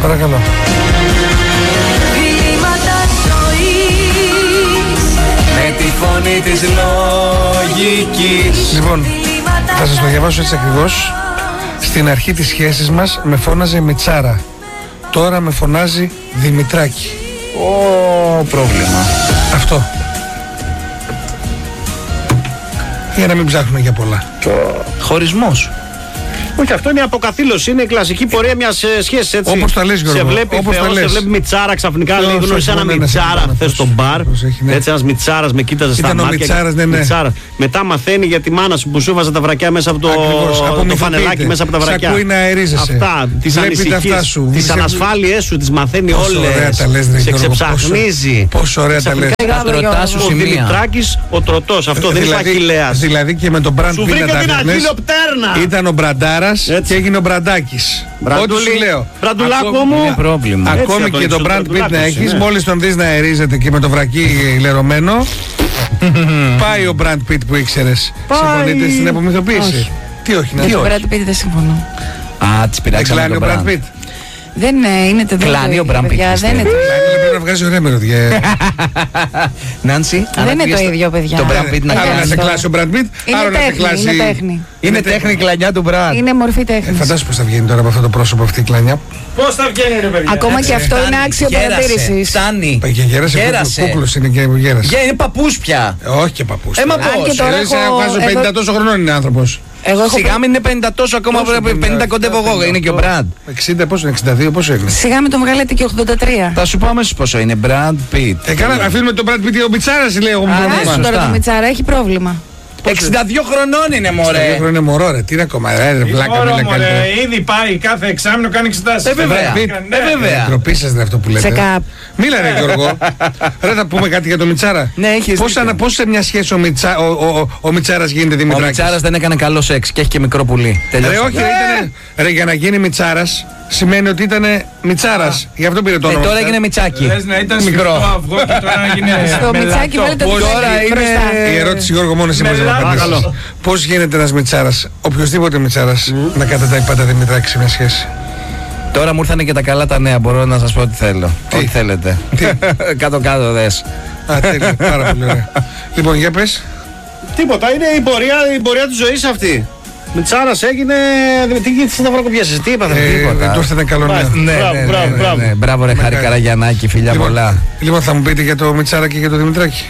Παρακαλώ. Με τη φωνή της λογικής. Λοιπόν, θα σας το διαβάσω έτσι ακριβώς. Στην αρχή της σχέσης μας με φώναζε Μιτσάρα. Τώρα με φωνάζει Δημητράκη. Πρόβλημα. Αυτό. Για να μην ψάχνουμε για πολλά. Χωρισμός. Όχι, αυτό είναι η αποκαθήλωση. Είναι η κλασική πορεία μιας σχέσης, έτσι. Όπως τα λες, Γιώργο. Σε βλέπει όπως Θεός, τα λες. σε βλέπει Μιτσάρα ξαφνικά. Όχι, Λέει γνώρισε όχι, ένα ναι, Μιτσάρα χθες στο μπαρ. ναι. Έτσι, ένας Μιτσάρας με κοίταζε στα Ήταν ο μάτια. Μιτσάρας, ναι. Μιτσάρα. Μετά μαθαίνει για τη μάνα σου που σου βάζε τα βρακιά μέσα από το φανελάκι μέσα από τα βρακιά. Σ' ακούει να αερίζεσαι. Αυτά, τις ανησυχίες, τις ανασφάλειες σου, τις μαθαίνει όλες. Σε ξεψαχνίζει. Πόσο ωραία τα λες. Ο Δημητράκης, ο τροτός. Αυτό δεν είναι Αχιλλέας. Δηλαδή και με τον Brad Σου Pitt βρήκα να τα την έδινες. Αχιλλοπτέρνα. Ήταν ο Μπραντάρας και έγινε ο Μπραντάκης. Ό,τι σου λέω. Μπραντουλάκο μου. Είναι πρόβλημα. Ακόμη και τον Brad Pitt να έχεις, μόλις τον δεις να αερίζεται και με το βρακί λερωμένο, πάει ο Brad Pitt που ήξερες. Συμφωνείτε στην απομυθοποίηση? Τι όχι, να Με τον Brad Pitt δεν συμφωνώ. Α, τις πειράξαμε κλάνει τον ο Brad Brad. Pitt. Δεν είναι το Κλάνει ο Brad Pitt, παιδιά, δεν είναι το Πρέπει να βγάζει ωραία μυρωδιά. Νάνση. Δεν είναι το ίδιο, παιδιά. Το Brad Pitt να Άλλο να κάνει. σε κλάσει ο Brad Pitt, άλλο να σε τέχνη, κλάσει. είναι τέχνη. Είναι τέχνη κλανιά του Brad. Είναι μορφή τέχνης. Φαντάσου πώς θα βγαίνει τώρα από αυτό το πρόσωπο αυτή η κλανιά. Πώς θα βγαίνει, ρε παιδιά. Ακόμα και αυτό είναι άξιο παρατήρησης. Φτάνει. Πάει και γέρασε, Γέρασε. κούκλος είναι και γέρασε. Είναι παππούς πια. Όχι και παππούς. Μα Αν και πώς. τώρα Βάζω 50 τόσο χρονών είναι άνθρωπος. Εγώ έχω Σιγά μην είναι 50 τόσο ακόμα, 50 κοντεύω εγώ, είναι και ο Brad. 60 πόσο είναι, 62 πόσο είναι. Σιγά με τον βγάλετε και 83. Θα σου πω αμέσως πόσο είναι, Brad Pitt. Καλά, αφήνουμε τον Brad Pitt και ο Μιτσάρας λέει εγώ μου Άρα πρόβλημα. τώρα σωστά. το Μιτσάρα έχει πρόβλημα. 62 χρονών είναι, μωρέ. Είναι μωρό ρε, τι είναι ακόμα, ρε βλάκα μιλά καλύτερα. Ήδη πάει κάθε εξάμηνο, κάνει εξετάσεις. Βέβαια. Βέβαια. Ντροπή σας ρε αυτό που λέτε. Σε κάπ. Μίλα ρε Γιώργο. Ρε θα πούμε κάτι για τον Μιτσάρα. Ναι, έχεις δίκιο. Πώς σε μια σχέση ο Μιτσάρας γίνεται Ο Δημητράκης? Μιτσάρας δεν έκανε καλό σεξ και έχει και μικρό πουλί. Ρε Τελειώσε. όχι ρε, ήτανε, ρε για να γίνει Μιτσάρας σημαίνει ότι ήταν Μιτσάρας. Γι' αυτό πήρε το όνομα. Τώρα έγινε Μιτσάκι. Λες να ήταν Μικρό. σφιχτό αυγό και τώρα να γίνει Στο Μιτσάκι βάλετε το Τώρα Μιτσάκι είναι- μπροστά. Η ερώτηση Γιώργο μόνο εσύ μπορείς να Παρακαλώ. απαντήσεις. Πώς γίνεται ένας Μιτσάρας, οποιοδήποτε Μιτσάρας, να κατατάει πάντα Δημητράκη σε μια σχέση? Τώρα μου ήρθανε και τα καλά τα νέα. Μπορώ να σας πω ό,τι θέλω. Ό,τι θέλετε. Κάτω-κάτω δες. Α, τέλεια, πάρα πολύ ωραία. Λοιπόν, για πες. Τίποτα, είναι η πορεία της ζωής αυτή. Μιτσάρας έγινε. Τι γίνεται στις ναυροκοπιές, τι είπατε? Τίποτα. Του ήρθανε καλό νέο. Ναι, ναι. Μπράβο ρε Χάρη Καραγιαννάκη, φιλιά πολλά. Λοιπόν, θα μου πείτε για το Μιτσάρα και για το Δημητράκη.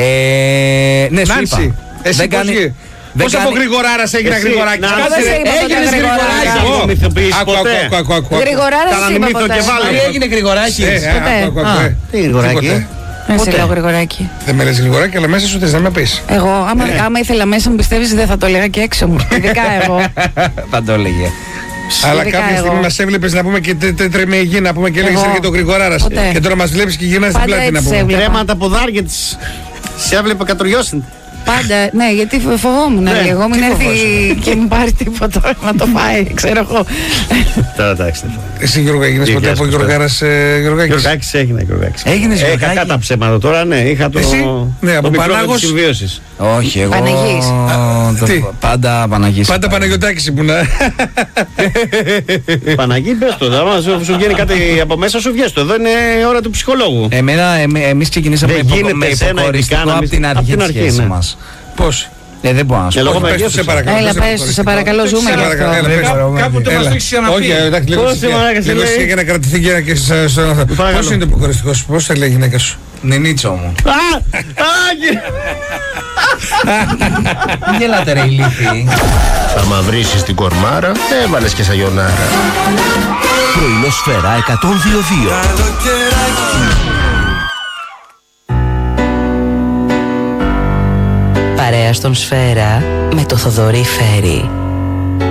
Ναι, σου Νάνση, είπα. εσύ Δεν πώς κάνει- γε- δεν πώς από κάνει- γρηγοράρας έγινε Εσύ, γρηγοράκι? να- Κάτσε, δεν ρε. σε είπα ποτέ Έγινες γρηγοράκι. γρηγοράκι. Εγώ. Μυθοποιήσεις Άκου, ποτέ. άκου. Γρηγοράρας Κανένα είπα μύθο ποτέ. κεφάλι. Τι έγινε Γρηγοράκη. Ποτέ. Τι γρηγοράκι? Δεν σε λέω γρηγοράκι. Δεν με λες γρηγοράκι, αλλά μέσα σου θες να με πεις. Εγώ, άμα ήθελα μέσα μου, πιστεύεις δεν θα το έλεγα και έξω μου. Ειδικά εγώ. Θα το έλεγε. Αλλά Ειδικά κάποια εγώ. στιγμή μας έβλεπες να πούμε και τρεμεγεί, να πούμε και έλεγες Εγώ. και τον Γρηγοράρας. Ποτέ. Και τώρα μας βλέπεις και γυρνάς στην Πάντα πλάτη να έτσι πούμε. έβλεπα. Τρέμα τα ποδάρια της. Σε έβλεπε κατουριώσιν. Πάντα, ναι, γιατί φοβόμουν Ναι, λίγο. Μην τι έρθει φοβάσαι? και μου πάρει τίποτα να το φάει, ξέρω εγώ. Τώρα εντάξει. Εσύ Γιώργο έγινες ποτέ από Γιωργάρας Γιωργάκης? Γιωργάκης έγινε. Έγινες Είχα Γιωργάκη. κατά ψέματα τώρα, ναι. Είχα το. Εσύ? Ναι, από το μικρόβιο Πανάγος. της συμβίωσης. Όχι, εγώ. Παναγής. Τι? Πάντα Παναγής. Πάντα Παναγιωτάκης ήμουνα. Παναγί, πες το. Άμα σου βγαίνει κάτι από μέσα, σου βγες το. Εδώ είναι η ώρα του ψυχολόγου. Εμείς ξεκινήσαμε Δεν με γίνεται εσένα υποκοριστικό ειδικά να από μην- την απ' αρχή την της αρχή, σχέσης ναι. μας. Πώς? Δεν μπορώ να σου Και λόγω πω. Πες του, μεγέθους. σε παρακαλώ. Έλα, πες πες του, σε παρακαλώ, ζούμε Σε γι' παρακαλώ, αυτό. έλα, πες. Κάπου το Έλα. μας το έχεις ξαναπεί. Όχι, εντάξει, λίγο Πώς ησυχία. μαλάκα, σε Λίγο λέει. ησυχία για να κρατηθεί και στον άνθρωπο. Παρακαλώ. Πώς είναι το υποκοριστικό σου, πώς θα λέει η γυναίκα σου? Νενίτσο μου. Άγγι! Μην γελάτε ρε ηλίθιοι. Άμα βρίσεις την κορμάρα, έβαλες και σαγιονάρα. Πρωινό Σφαίρα 102,2. Παρέα στον Σφαίρα με το Θοδωρή Φέρι.